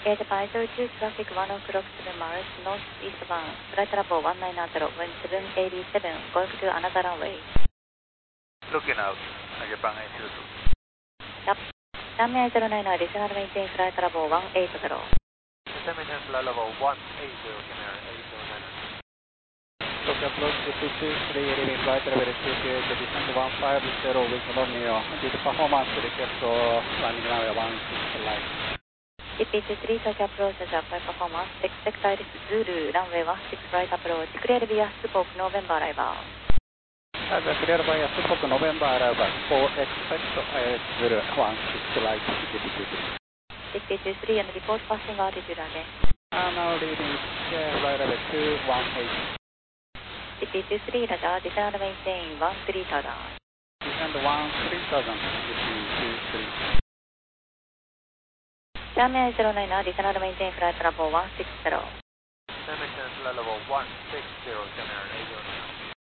Air Japan 802 traffic 1 o'clock 7 miles northeastbound. Flight level 1990, wind 787, going to another runway. Looking out, Japan 802. Japan 809 additional maintain flight level 180. Maintain flight level 180, Canary 809. Look approach 223, leaving flight level 228, descend 150 with Romeo. This performance request landing runway 16 right. CP23 search approach as a flight performance, expect Iris Zulu, runway 16 right approach, clear via Spoke November arrival. As a clear by a Spoke November arrival, for expect Iris Zulu 16 right, CP23. CP23 and report passing altitude again. Now leaving flight level 218. CP23 radar, descend maintain 13,000. Descend 13,000, CP23. Japan 809 additional maintain flight level 160. Maintain flight level 160, Canary 809.